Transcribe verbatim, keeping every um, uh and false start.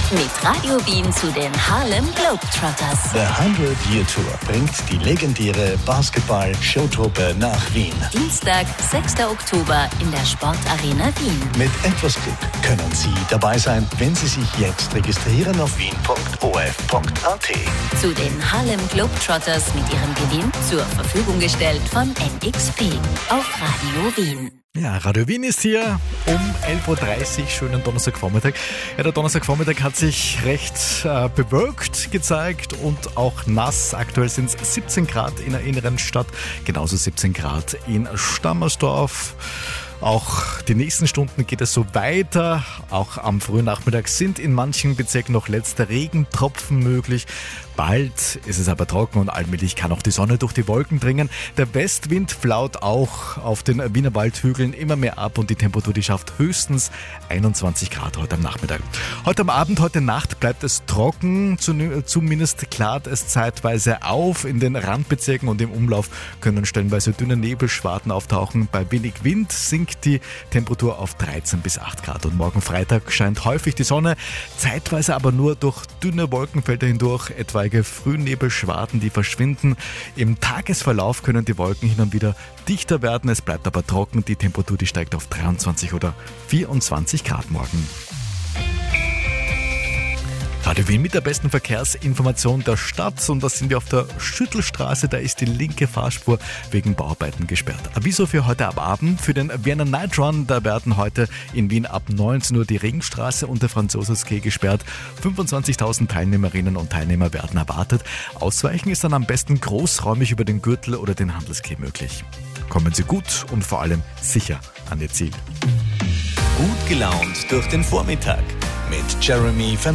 Mit Radio Wien zu den Harlem Globetrotters. The hundred-Year-Tour bringt die legendäre Basketball-Showtruppe nach Wien. Dienstag, sechster Oktober in der Sportarena Wien. Mit etwas Glück können Sie dabei sein, wenn Sie sich jetzt registrieren auf wien punkt o f punkt a t. Zu den Harlem Globetrotters mit ihrem Gewinn zur Verfügung gestellt von N X P auf Radio Wien. Ja, Radio Wien ist hier um elf Uhr dreißig, schönen Donnerstagvormittag. Ja, der Donnerstagvormittag hat sich recht äh, bewölkt gezeigt und auch nass. Aktuell sind es siebzehn Grad in der inneren Stadt, genauso siebzehn Grad in Stammersdorf. Auch die nächsten Stunden geht es so weiter. Auch am frühen Nachmittag sind in manchen Bezirken noch letzte Regentropfen möglich. Bald ist es aber trocken und allmählich kann auch die Sonne durch die Wolken dringen. Der Westwind flaut auch auf den Wiener Waldhügeln immer mehr ab und die Temperatur, die schafft höchstens einundzwanzig Grad heute am Nachmittag. Heute am Abend, heute Nacht bleibt es trocken, zumindest klart es zeitweise auf. In den Randbezirken und im Umlauf können stellenweise dünne Nebelschwaden auftauchen. Bei wenig Wind sinkt die Temperatur auf dreizehn bis acht Grad und morgen Freitag scheint häufig die Sonne, zeitweise aber nur durch dünne Wolkenfelder hindurch, etwaige Frühnebelschwaden, die verschwinden. Im Tagesverlauf können die Wolken hin und wieder dichter werden, es bleibt aber trocken, die Temperatur die steigt auf dreiundzwanzig oder vierundzwanzig Grad morgen. Radio Wien mit der besten Verkehrsinformation der Stadt und da sind wir auf der Schüttelstraße, da ist die linke Fahrspur wegen Bauarbeiten gesperrt. Aviso für heute ab Abend für den Vienna Night Run, da werden heute in Wien ab neunzehn Uhr die Ringstraße und der Franzosenquai gesperrt. fünfundzwanzigtausend Teilnehmerinnen und Teilnehmer werden erwartet. Ausweichen ist dann am besten großräumig über den Gürtel oder den Handelsquai möglich. Kommen Sie gut und vor allem sicher an Ihr Ziel. Gut gelaunt durch den Vormittag mit Jeremy Fernandes.